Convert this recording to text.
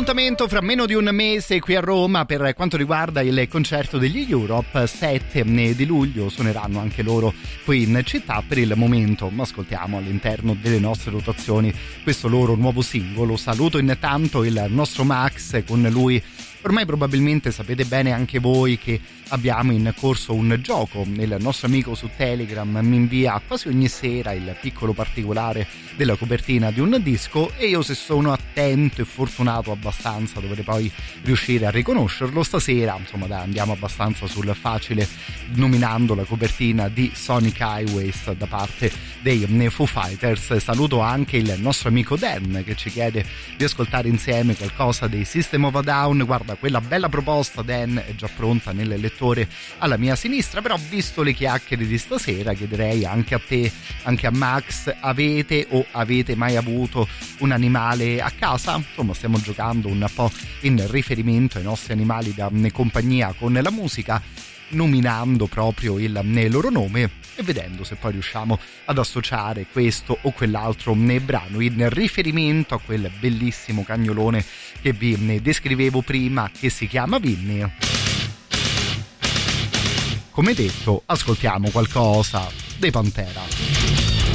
Appuntamento fra meno di un mese qui a Roma per quanto riguarda il concerto degli Europe. 7 di luglio suoneranno anche loro qui in città. Per il momento ascoltiamo all'interno delle nostre rotazioni questo loro nuovo singolo. Saluto intanto il nostro Max, con lui ormai probabilmente sapete bene anche voi che abbiamo in corso un gioco. Il nostro amico su Telegram mi invia quasi ogni sera il piccolo particolare della copertina di un disco, e io, se sono attento e fortunato abbastanza, dovrei poi riuscire a riconoscerlo. Stasera insomma andiamo abbastanza sul facile, nominando la copertina di Sonic Highways da parte dei Foo Fighters. Saluto anche il nostro amico Dan, che ci chiede di ascoltare insieme qualcosa dei System of a Down. Guarda, quella bella proposta, Dan, è già pronta nel lettore alla mia sinistra, però visto le chiacchiere di stasera chiederei anche a te, anche a Max: avete mai avuto un animale a casa? Insomma, stiamo giocando un po' in riferimento ai nostri animali da compagnia con la musica, nominando proprio il loro nome e vedendo se poi riusciamo ad associare questo o quell'altro brano in riferimento a quel bellissimo cagnolone che vi descrivevo prima, che si chiama Vinny. Come detto, ascoltiamo qualcosa dei Pantera.